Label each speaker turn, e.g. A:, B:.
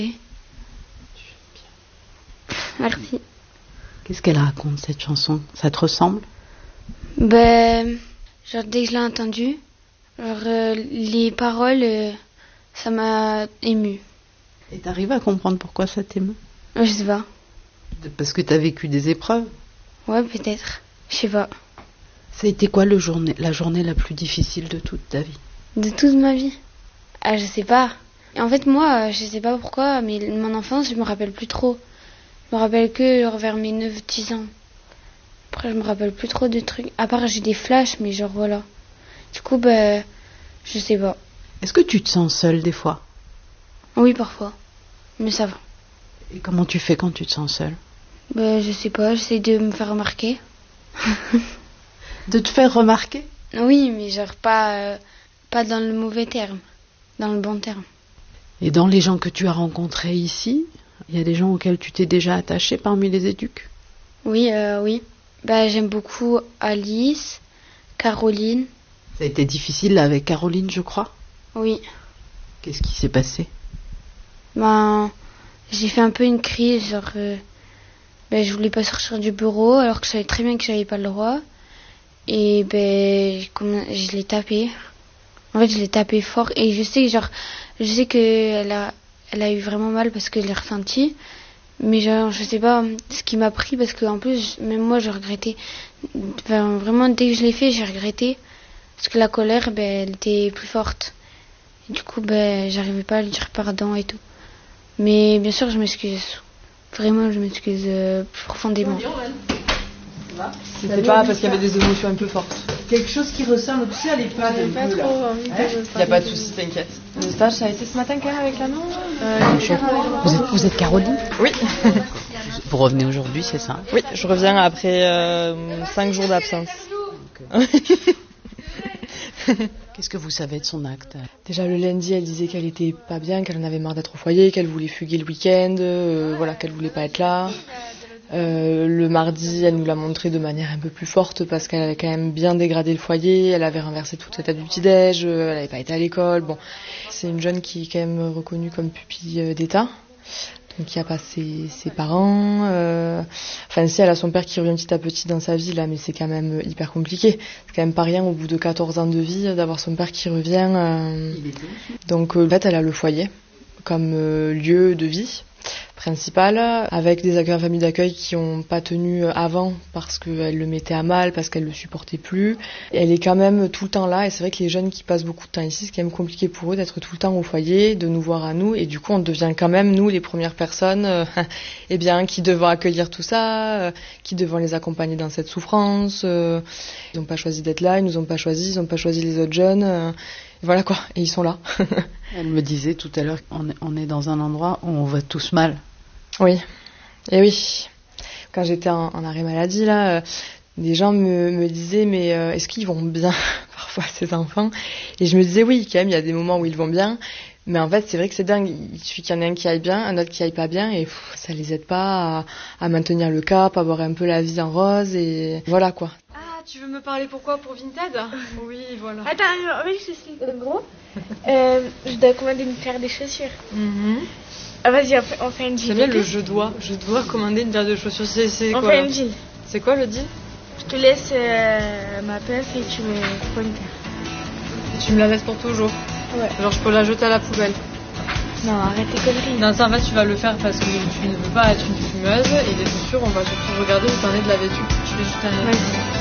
A: Merci.
B: Qu'est-ce qu'elle raconte, cette chanson? Ça te ressemble?
A: Genre dès que je l'ai entendue, les paroles, ça m'a émue.
B: Et t'arrives à comprendre pourquoi ça t'émeut?
A: Je sais pas.
B: Parce que t'as vécu des épreuves?
A: Ouais, peut-être. Je sais pas.
B: Ça a été quoi la journée la plus difficile de toute ta vie?
A: De toute ma vie? Ah, je sais pas. En fait, moi, je sais pas pourquoi, mais mon enfance, je me rappelle plus trop. Je me rappelle que genre, vers mes 9-10 ans. Après, je me rappelle plus trop de trucs. À part, j'ai des flashs, mais genre voilà. Du coup, je sais pas.
B: Est-ce que tu te sens seule des fois?
A: Oui, parfois. Mais ça va.
B: Et comment tu fais quand tu te sens seule?
A: Je sais pas, j'essaie de me faire remarquer.
B: De te faire remarquer?
A: Oui, mais genre pas dans le mauvais terme, dans le bon terme.
B: Et dans les gens que tu as rencontrés ici, il y a des gens auxquels tu t'es déjà attachée parmi les éduques?
A: Oui, oui. J'aime beaucoup Alice, Caroline.
B: Ça a été difficile là, avec Caroline, je crois?
A: Oui.
B: Qu'est-ce qui s'est passé?
A: J'ai fait un peu une crise, genre... je voulais pas sortir du bureau, alors que je savais très bien que j'avais pas le droit. Et je l'ai tapé. En fait, je l'ai tapé fort. Et je sais qu'elle a eu vraiment mal parce que je l'ai ressenti. Mais je sais pas ce qui m'a pris parce qu'en plus, même moi, je regrettais. Vraiment, dès que je l'ai fait, j'ai regretté. Parce que la colère, elle était plus forte. Et du coup, j'arrivais pas à lui dire pardon et tout. Mais bien sûr, je m'excuse. Vraiment, je m'excuse profondément.
C: C'était pas parce qu'il y avait des émotions un peu fortes.
B: Quelque chose qui ressemble, tu sais, à l'EHPAD.
C: Il n'y a pas de souci, t'inquiète. Le stage, ça a été ce matin quand même avec l'annon.
B: Vous êtes Caroline?
C: Oui.
B: Vous revenez aujourd'hui, c'est ça?
C: Oui, je reviens après 5 jours d'absence.
B: Qu'est-ce que vous savez de son acte?
C: Déjà le lundi, elle disait qu'elle était pas bien, qu'elle en avait marre d'être au foyer, qu'elle voulait fuguer le week-end, qu'elle voulait pas être là. Le mardi, elle nous l'a montré de manière un peu plus forte parce qu'elle avait quand même bien dégradé le foyer, elle avait renversé toute sa table du petit-déj, elle n'avait pas été à l'école. Bon, c'est une jeune qui est quand même reconnue comme pupille d'État. Donc il n'y a pas ses parents. Si elle a son père qui revient petit à petit dans sa vie là, mais c'est quand même hyper compliqué. C'est quand même pas rien au bout de 14 ans de vie d'avoir son père qui revient. Donc en fait elle a le foyer comme lieu de vie principal, avec des familles d'accueil qui n'ont pas tenu avant parce qu'elle le mettait à mal, parce qu'elle le supportait plus. Elle est quand même tout le temps là, et c'est vrai que les jeunes qui passent beaucoup de temps ici, c'est quand même compliqué pour eux d'être tout le temps au foyer, de nous voir à nous, et du coup on devient quand même nous les premières personnes qui devons accueillir tout ça, qui devons les accompagner dans cette souffrance. Ils n'ont pas choisi d'être là, ils nous ont pas choisi, ils n'ont pas choisi les autres jeunes. Voilà quoi, et ils sont là.
B: Elle me disait tout à l'heure qu'on est dans un endroit où on va tous mal.
C: Oui, et oui. Quand j'étais en arrêt maladie, là, des gens me disaient, mais est-ce qu'ils vont bien parfois ces enfants? Et je me disais, oui, quand même, il y a des moments où ils vont bien. Mais en fait, c'est vrai que c'est dingue. Il suffit qu'il y en ait un qui aille bien, un autre qui aille pas bien, et ça les aide pas à maintenir le cap, à voir un peu la vie en rose, et voilà quoi.
D: Ah, tu veux me parler pourquoi? Pour Vinted? Oui, voilà.
E: Attends, oui, je sais. En gros, je dois commander une paire de chaussures. Vas-y, on fait un deal.
D: C'est bien le je dois commander une paire de chaussures. C'est
E: on
D: quoi?
E: fait un deal.
D: C'est quoi le deal?
E: Je te laisse ma paire et tu me prends une paire.
D: Tu me la laisses pour toujours?
E: Ouais.
D: Genre je peux la jeter à la poubelle?
E: Non, arrête tes conneries.
D: Non, ça en fait tu vas le faire parce que tu ne veux pas être une fumeuse, et les chaussures on va surtout regarder où t'en es de la vêtue. Je vais juste un...
E: Vas-y.